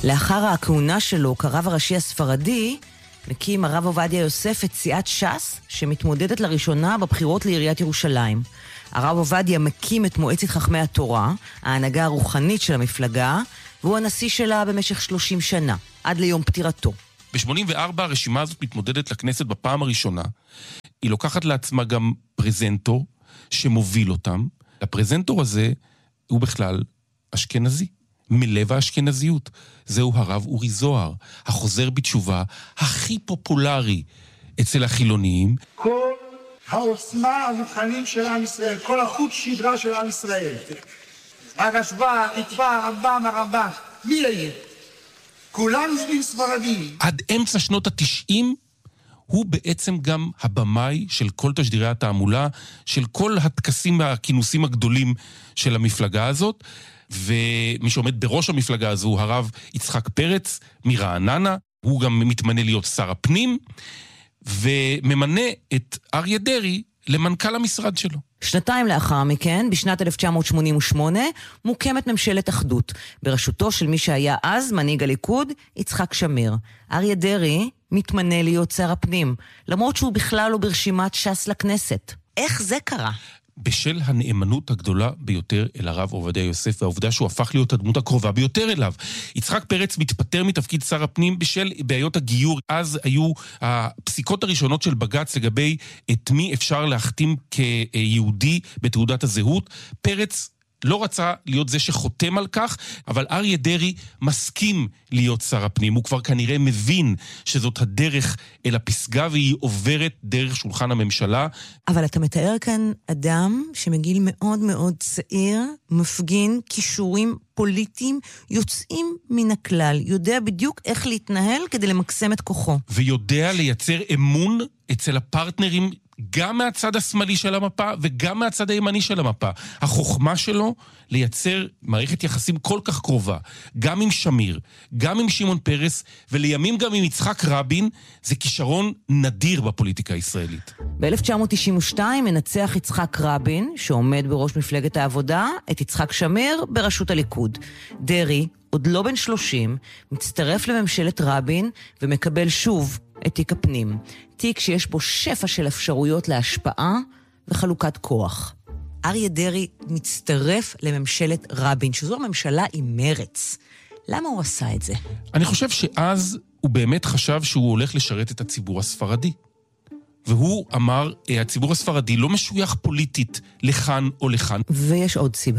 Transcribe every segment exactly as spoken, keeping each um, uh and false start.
לאחר הכהונה שלו כרב הראשי הספרדי, מקים הרב עובדיה יוסף את סיעת ש"ס, שמתמודדת לראשונה בבחירות לעיריית ירושלים. הרב עובדיה מקים את מועצת חכמי התורה, ההנהגה הרוחנית של המפלגה, והוא הנשיא שלה במשך שלושים שנה, עד ליום פטירתו. ב-שמונים וארבע הרשימה הזאת מתמודדת לכנסת בפעם הראשונה. היא לוקחת לעצמה גם פרזנטור שמוביל אותם. הפרזנטור הזה הוא בכלל אשכנזי, מלב האשכנזיות. זהו הרב אורי זוהר, החוזר בתשובה הכי פופולרי אצל החילוניים. כל העוצמה הרוחנית של עם ישראל, כל החוט שדרה של עם ישראל. הרשב"א, נתבע, הרמב"ם, הרמב"ם, מי יהיה? כולם יושבים ספרדים. עד אמצע שנות התשעים הוא בעצם גם הבמאי של כל תשדירי התעמולה, של כל הטקסים והכינוסים הגדולים של המפלגה הזאת, ומי שעומד בראש המפלגה הזו הוא הרב יצחק פרץ מרעננה, הוא גם מתמנה להיות שר הפנים, וממנה את אריה דרעי למנכ"ל המשרד שלו. שנתיים לאחר מכן, בשנת אלף תשע מאות שמונים ושמונה, מוקמת ממשלת אחדות, בראשותו של מי שהיה אז מנהיג הליכוד, יצחק שמיר. אריה דרעי מתמנה להיות שר הפנים, למרות שהוא בכלל לא ברשימת ש"ס לכנסת. איך זה קרה? בשל הנאמנות הגדולה ביותר אל הרב עובדיה יוסף, והעובדה שהוא הפך להיות הדמות הקרובה ביותר אליו. יצחק פרץ מתפטר מתפקיד שר הפנים בשל בעיות הגיור. אז היו הפסיקות הראשונות של בג"ץ לגבי את מי אפשר להחתים כיהודי בתעודת הזהות. פרץ לא רצה להיות זה שחותם על כך, אבל אריה דרעי מסכים להיות שר הפנים. הוא כבר כנראה מבין שזאת הדרך אל הפסגה, והיא עוברת דרך שולחן הממשלה. אבל אתה מתאר כאן אדם שמגיל מאוד מאוד צעיר, מפגין כישורים פוליטיים יוצאים מן הכלל, יודע בדיוק איך להתנהל כדי למקסם את כוחו. ויודע לייצר אמון אצל הפרטנרים, גם מהצד השמאלי של המפה וגם מהצד הימני של המפה. החוכמה שלו לייצר מערכת יחסים כל כך קרובה, גם עם שמיר, גם עם שמעון פרס, ולימים גם עם יצחק רבין, זה כישרון נדיר בפוליטיקה הישראלית. ב-אלף תשע מאות תשעים ושתיים מנצח יצחק רבין, שעומד בראש מפלגת העבודה, את יצחק שמיר בראשות הליכוד. דרעי, עוד לא בן שלושים, מצטרף לממשלת רבין ומקבל שוב את תיק הפנים. תיק שיש בו שפע של אפשרויות להשפעה וחלוקת כוח. אריה דרעי מצטרף לממשלת רבין, שזו הממשלה עם מרץ. למה הוא עשה את זה? אני חושב שאז הוא באמת חשב שהוא הולך לשרת את הציבור הספרדי. והוא אמר, הציבור הספרדי לא משוייך פוליטית לכאן או לכאן. ויש עוד סיבה.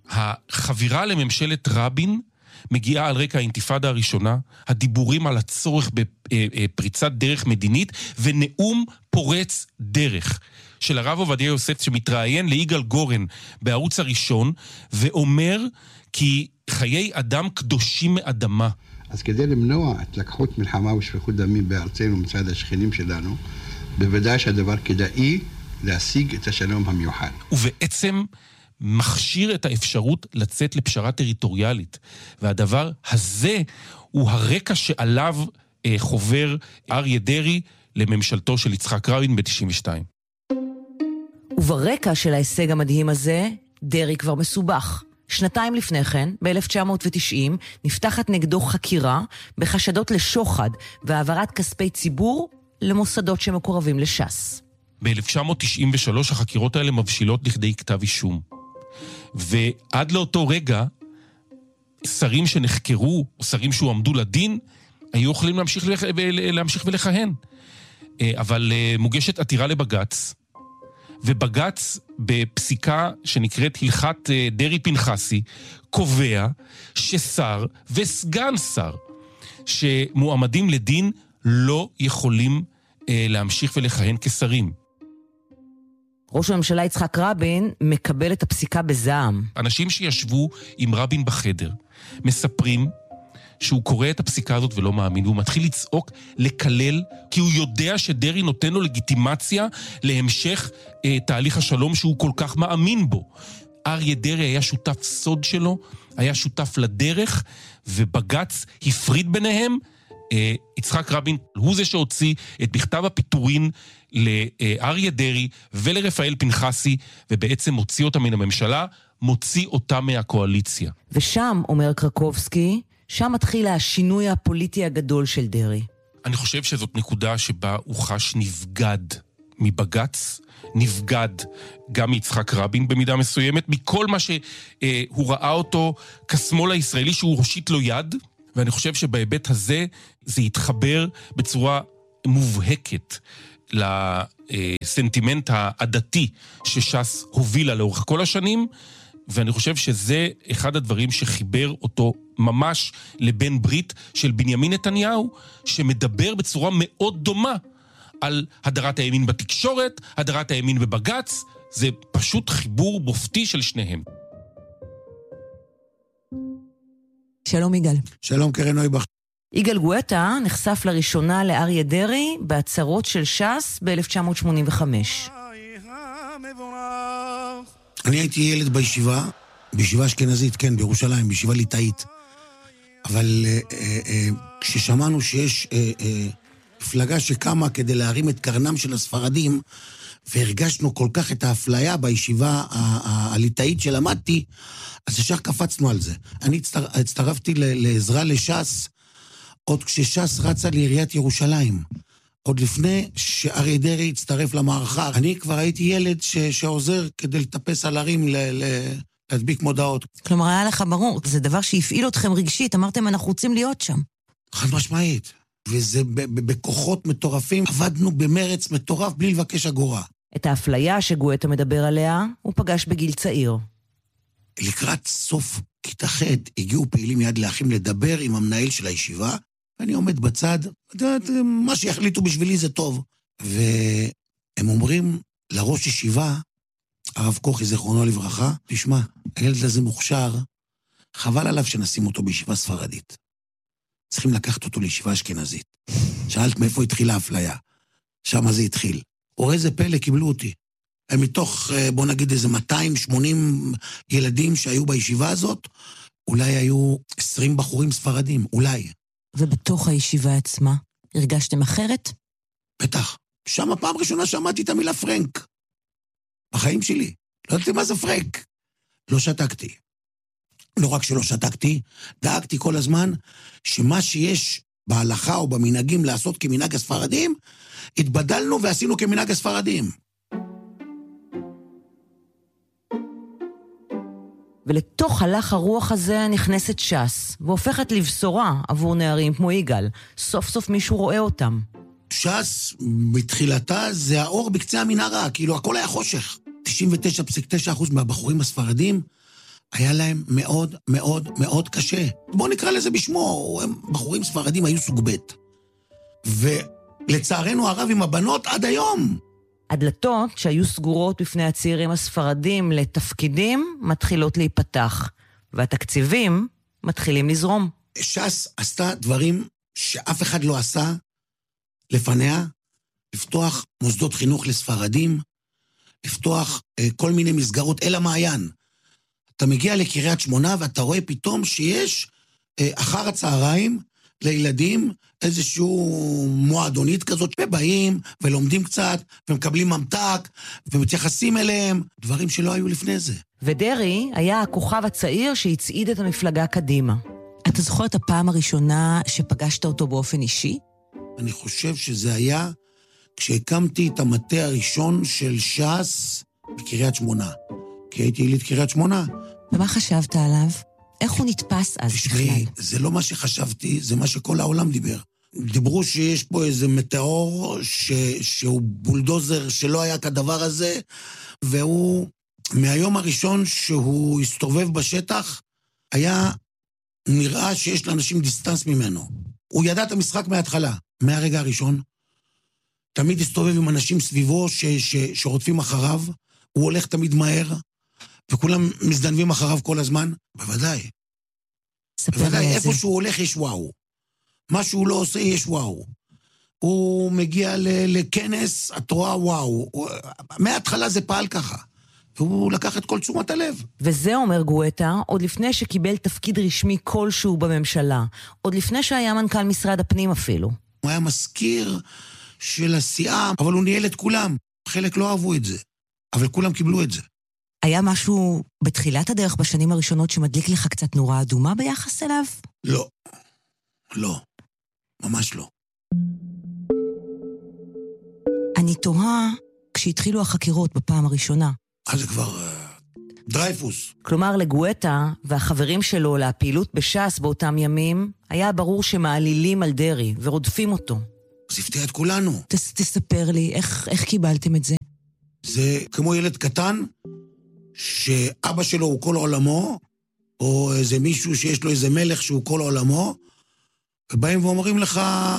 החבירה לממשלת רבין מגיעה על רקע האינתיפאדה הראשונה, הדיבורים על הצורך בפריצת דרך מדינית, ונאום פורץ דרך של הרב עובדיה יוסף, שמתראיין ליגאל גורן בערוץ הראשון, ואומר כי חיי אדם קדושים מאדמה. אז כדי למנוע התלקחות מלחמה ושפיכות דמים בארצנו מצד השכנים שלנו, בוודאי שהדבר כדאי להשיג את השלום המיוחד. ובעצם מכשיר את האפשרות לצאת לפשרה טריטוריאלית. והדבר הזה הוא הרקע שעליו אה, חובר אריה דרעי לממשלתו של יצחק רבין ב-תשעים ושתיים. וברקע של ההישג המדהים הזה, דרעי כבר מסובך. שנתיים לפני כן, ב-אלף תשע מאות תשעים, נפתחת נגדו חקירה בחשדות לשוחד והעברת כספי ציבור למוסדות שמקורבים לש"ס. ב-אלף תשע מאות תשעים ושלוש החקירות האלה מבשילות לכדי כתב אישום. ועד לאותו רגע, שרים שנחקרו, או שרים שהועמדו לדין, היו יכולים להמשיך, להמשיך ולכהן. אבל מוגשת עתירה לבג"ץ, ובג"ץ בפסיקה שנקראת הלכת דרעי פנחסי, קובע ששר וסגן שר שמועמדים לדין לא יכולים להמשיך ולכהן כשרים. ראש הממשלה יצחק רבין מקבל את הפסיקה בזעם. אנשים שישבו עם רבין בחדר מספרים שהוא קורא את הפסיקה הזאת ולא מאמין, והוא מתחיל לצעוק, לקלל, כי הוא יודע שדרעי נותן לו לגיטימציה להמשך אה, תהליך השלום שהוא כל כך מאמין בו. אריה דרעי היה שותף סוד שלו, היה שותף לדרך, ובג"ץ הפריד ביניהם. אה, יצחק רבין הוא זה שהוציא את מכתב הפיטורין לאריה דרעי ולרפאל פנחסי, ובעצם מוציא אותם מן הממשלה, מוציא אותם מהקואליציה. ושם, אומר קרקובסקי, שם מתחיל השינוי הפוליטי הגדול של דרי. אני חושב שזאת נקודה שבה הוא חש נבגד מבגץ, נבגד גם מיצחק רבין במידה מסוימת, מכל מה שהוא ראה אותו כשמאל הישראלי שהוא הושיט לו יד, ואני חושב שבהיבט הזה זה יתחבר בצורה מובהקת לסנטימנט העדתי שש"ס הובילה לאורך כל השנים, ואני חושב שזה אחד הדברים שחיבר אותו ממש לבן ברית של בנימין נתניהו, שמדבר בצורה מאוד דומה על הדרת הימין בתקשורת, הדרת הימין בבגץ, זה פשוט חיבור מופתי של שניהם. שלום יגאל. שלום קרן נויבך. יגאל גואטה נחשף לראשונה לאריה דרי בהצהרות של ש"ס ב-אלף תשע מאות שמונים וחמש. אני הייתי ילד בישיבה, בישיבה אשכנזית, כן, בירושלים, בישיבה ליטאית. אבל אה, אה, כששמענו שיש אה, אה, מפלגה שקמה כדי להרים את קרנם של הספרדים, והרגשנו כל כך את האפליה בישיבה הליטאית שלמדתי, אז ישר קפצנו על זה. אני הצטר, הצטרפתי לעזרה לש"ס, עוד כשש"ס רצה לעיריית ירושלים. עוד לפני שאריה דרי הצטרף למערכה. אני כבר הייתי ילד ש, שעוזר כדי לטפס על הרים, ל, ל, להדביק מודעות. כלומר, היה לך ברור, זה דבר שהפעיל אתכם רגשית, אמרתם, אנחנו רוצים להיות שם. חד משמעית. וזה בכוחות מטורפים, עבדנו במרץ מטורף בלי לבקש אגורה. את האפליה שגואטה מדבר עליה, הוא פגש בגיל צעיר. לקראת סוף כיתה ח' הגיעו פעילים יד לאחים לדבר עם המנהל של הישיבה, ואני עומד בצד, מה שיחליטו בשבילי זה טוב. והם אומרים לראש ישיבה, הרב כוכי זכרונו לברכה, תשמע, הילד הזה מוכשר, חבל עליו שנשים אותו בישיבה ספרדית. צריכים לקחת אותו לישיבה אשכנזית. שאלת מאיפה התחילה האפליה. שם זה התחיל. או איזה פלא קיבלו אותי. הם מתוך, בוא נגיד, איזה מאתיים ושמונים ילדים שהיו בישיבה הזאת, אולי היו עשרים בחורים ספרדים, אולי. ובתוך הישיבה עצמה, הרגשתם אחרת? בטח. שם הפעם ראשונה שמעתי את המילה פרנק. בחיים שלי. לא יודעתי מה זה פרנק. לא שתקתי. לא רק שלא שתקתי, דאגתי כל הזמן שמה שיש בהלכה או במנהגים לעשות כמנהג הספרדים, התבדלנו ועשינו כמנהג הספרדים. ולתוך הלך הרוח הזה נכנסת ש"ס, והופכת לבשורה עבור נערים כמו יגאל. סוף סוף מישהו רואה אותם. ש"ס, בתחילתה, זה האור בקצה המנהרה, כאילו הכל היה חושך. תשעים ותשע נקודה תשע אחוז מהבחורים הספרדים, היה להם מאוד מאוד מאוד קשה. בואו נקרא לזה בשמו, הם בחורים ספרדים היו סוג ב'. ולצערנו הרב עם הבנות עד היום. הדלתות שהיו סגורות בפני הצעירים הספרדים לתפקידים מתחילות להיפתח, והתקציבים מתחילים לזרום. ש"ס עשתה דברים שאף אחד לא עשה לפניה, לפתוח מוסדות חינוך לספרדים, לפתוח אה, כל מיני מסגרות אל המעיין. אתה מגיע לקריית שמונה ואתה רואה פתאום שיש אה, אחר הצהריים לילדים איזשהו מועדונית כזאת, ובאים ולומדים קצת, ומקבלים ממתק, ומתייחסים אליהם, דברים שלא היו לפני זה. ודרי היה הכוכב הצעיר שהצעיד את המפלגה קדימה. אתה זוכר את הפעם הראשונה שפגשת אותו באופן אישי? אני חושב שזה היה כשהקמתי את המטה הראשון של ש"ס בקריית שמונה. כי הייתי יליד קריית שמונה. ומה חשבת עליו? איך הוא נתפס אז תשמעי, בכלל? זה לא מה שחשבתי, זה מה שכל העולם דיבר. דיברו שיש פה איזה מטאור ש... שהוא בולדוזר שלא היה כדבר הזה, והוא, מהיום הראשון שהוא הסתובב בשטח, היה נראה שיש לאנשים דיסטנס ממנו. הוא ידע את המשחק מההתחלה, מהרגע הראשון. תמיד הסתובב עם אנשים סביבו ש... ש... שרודפים אחריו, הוא הולך תמיד מהר, וכולם מזדנבים אחריו כל הזמן. בוודאי. בוודאי, איפה שהוא הולך יש וואו. מה שהוא לא עושה יש וואו. הוא מגיע לכנס, את רואה וואו. מההתחלה זה פעל ככה. והוא לקח את כל תשומת הלב. וזה אומר גואטה, עוד לפני שקיבל תפקיד רשמי כלשהו בממשלה. עוד לפני שהיה מנכ"ל משרד הפנים אפילו. הוא היה מזכיר של הסיעה, אבל הוא ניהל את כולם. חלק לא אהבו את זה, אבל כולם קיבלו את זה. היה משהו בתחילת הדרך בשנים הראשונות שמדליק לך קצת נורה אדומה ביחס אליו? לא. לא. ממש לא. אני תוהה כשהתחילו החקירות בפעם הראשונה. אז זה כבר uh, דרייפוס. כלומר, לגואטה והחברים שלו לפעילות בש"ס באותם ימים, היה ברור שמעלילים על דרי ורודפים אותו. זה הפתיע את כולנו. תס, תספר לי, איך, איך קיבלתם את זה? זה כמו ילד קטן, שאבא שלו הוא כל עולמו, או איזה מישהו שיש לו איזה מלך שהוא כל עולמו, ובאים ואומרים לך,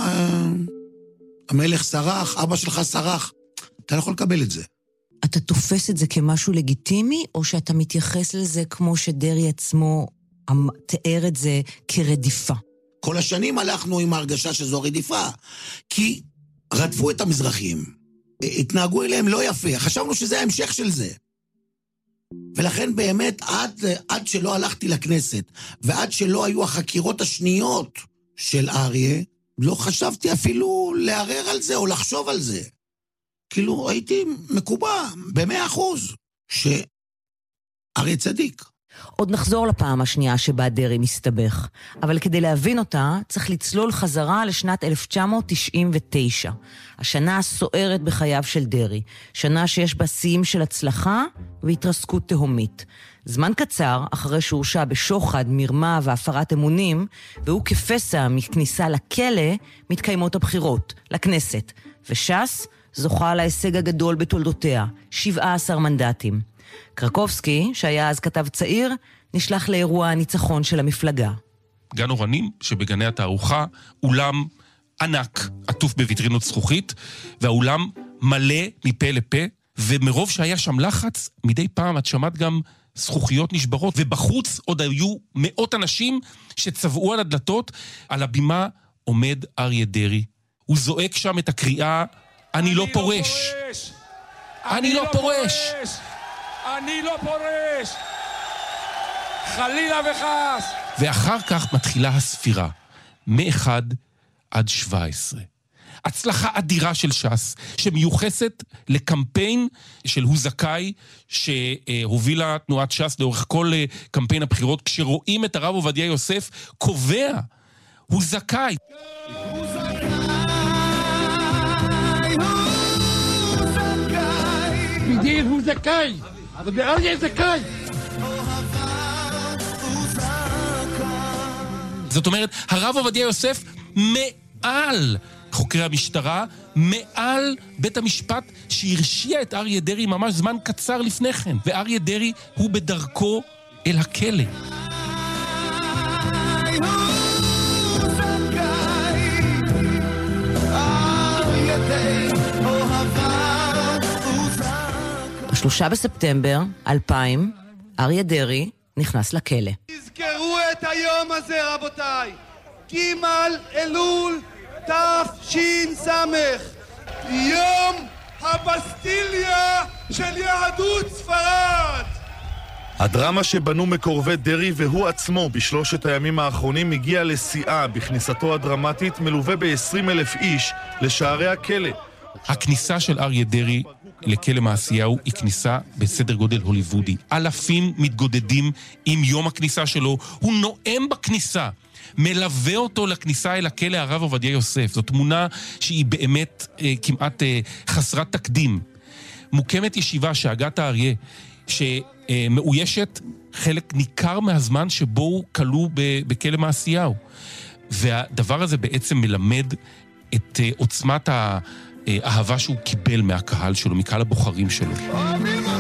המלך שרח, אבא שלך שרח. אתה לא יכול לקבל את זה. אתה תופס את זה כמשהו לגיטימי, או שאתה מתייחס לזה כמו שדרי עצמו תיאר את זה כרדיפה? כל השנים הלכנו עם ההרגשה שזו רדיפה, כי רדפו את המזרחים, התנהגו אליהם לא יפה, חשבנו שזה ההמשך של זה. ולכן באמת עד, עד שלא הלכתי לכנסת, ועד שלא היו החקירות השניות של אריה, לא חשבתי אפילו לערער על זה או לחשוב על זה. כאילו הייתי מקובע במאה אחוז שאריה צדיק. עוד נחזור לפעם השנייה שבה דרי מסתבך, אבל כדי להבין אותה צריך לצלול חזרה לשנת אלף תשע מאות תשעים ותשע, השנה הסוערת בחייו של דרי, שנה שיש בה שיאים של הצלחה והתרסקות תהומית. זמן קצר אחרי שהורשע בשוחד, מרמה והפרת אמונים, והוא כפסע מכניסה לכלא, מתקיימות הבחירות לכנסת, וש"ס זוכה על ההישג הגדול בתולדותיה, שבעה עשר מנדטים. קרקובסקי, שהיה אז כתב צעיר, נשלח לאירוע הניצחון של המפלגה. גן אורנים שבגני התערוכה, אולם ענק, עטוף בוויטרינות זכוכית, והאולם מלא מפה לפה, ומרוב שהיה שם לחץ, מדי פעם את שמעת גם זכוכיות נשברות, ובחוץ עוד היו מאות אנשים שצבעו על הדלתות. על הבימה עומד אריה דרי. הוא זועק שם את הקריאה, אני לא פורש. אני לא פורש. אני לא פורש. חלילה וחס. ואחר כך מתחילה הספירה, מ-אחד עד שבע עשרה. הצלחה אדירה של ש"ס, שמיוחסת לקמפיין של הוא זכאי, שהובילה תנועת ש"ס לאורך כל קמפיין הבחירות, כשרואים את הרב עובדיה יוסף, קובע, הוא זכאי. הוא זכאי, הוא זכאי. בדיוק, הוא זכאי. אבל באריה זכאי. זאת אומרת, הרב עובדיה יוסף מעל חוקרי המשטרה, מעל בית המשפט שהרשיע את אריה דרי ממש זמן קצר לפני כן. ואריה דרי הוא בדרכו אל הכלא. בשלושה בספטמבר אלפיים, אריה דרי נכנס לכלא. תזכרו את היום הזה, רבותיי. ג' אלול תש"ס, יום הבסטיליה של יהדות ספרד. הדרמה שבנו מקורבי דרי והוא עצמו בשלושת הימים האחרונים הגיע לשיאה בכניסתו הדרמטית, מלווה ב-עשרים אלף איש לשערי הכלא. הכניסה של אריה דרי לכלא מעשיהו היא כניסה בסדר גודל הוליוודי. אלפים מתגודדים עם יום הכניסה שלו. הוא נואם בכניסה. מלווה אותו לכניסה אל הכלא הרב עובדיה יוסף. זו תמונה שהיא באמת אה, כמעט אה, חסרת תקדים. מוקמת ישיבה שהגת האריה, שמאוישת חלק ניכר מהזמן שבו הוא כלוא בכלא מעשיהו. והדבר הזה בעצם מלמד את אה, עוצמת האהבה שהוא קיבל מהקהל שלו, מקהל הבוחרים שלו.